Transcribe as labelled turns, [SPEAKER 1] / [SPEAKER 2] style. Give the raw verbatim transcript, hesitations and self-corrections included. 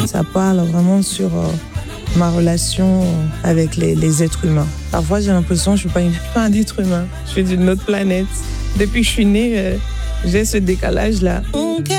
[SPEAKER 1] Ça parle vraiment sur euh, ma relation avec les, les êtres humains. Parfois, j'ai l'impression que je ne suis pas, une, pas un être humain. Je suis d'une autre planète. Depuis que je suis née, euh, j'ai ce décalage-là.